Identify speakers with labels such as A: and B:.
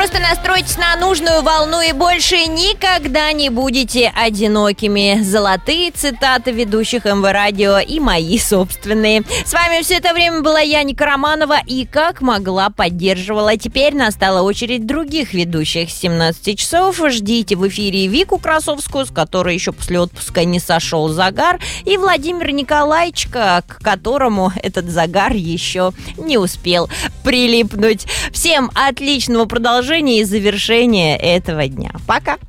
A: Просто настройтесь на нужную волну и больше никогда не будете одинокими. Золотые цитаты ведущих МВ Радио и мои собственные. С вами все это время была я, Ника Романова, и как могла поддерживала. Теперь настала очередь других ведущих. С 17 часов ждите в эфире Вику Красовскую, с которой еще после отпуска не сошел загар, и Владимира Николаевича, к которому этот загар еще не успел прилипнуть. Всем отличного продолжения и завершения этого дня. Пока!